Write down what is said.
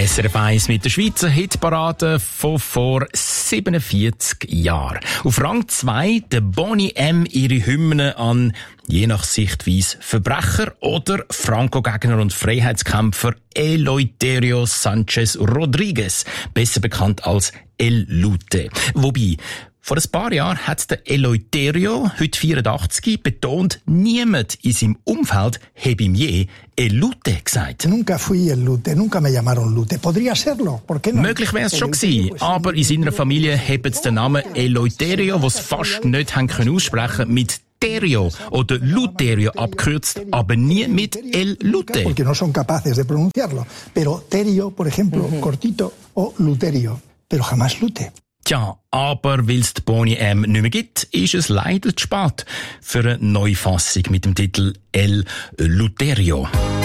SRF 1 mit der Schweizer Hitparade von vor 47 Jahren. Auf Rang 2 der Boney M. ihre Hymne an, je nach Sichtweise, Verbrecher oder Franco-Gegner und Freiheitskämpfer Eleuterio Sanchez Rodriguez, besser bekannt als El Lute. Wobei, vor ein paar Jahren hat der Eleuterio, heute 84, betont, niemand in seinem Umfeld habe ihm je El Lute gesagt. Nunca fui El Lute, nunca me llamaron Lute. Podría serlo, ¿por qué no? Möglich wäre es schon gewesen, aber in seiner Familie haben sie den Namen Eleuterio, was sie fast nicht haben können aussprechen, mit Terio oder Luterio abkürzt, aber nie mit El Lute. Porque no son capaces de pronunciarlo. Pero Terio, por ejemplo, cortito, o Luterio, pero jamás Lute. Tja, aber weil es die Boney M nicht mehr gibt, ist es leider zu spät für eine Neufassung mit dem Titel El Luterio.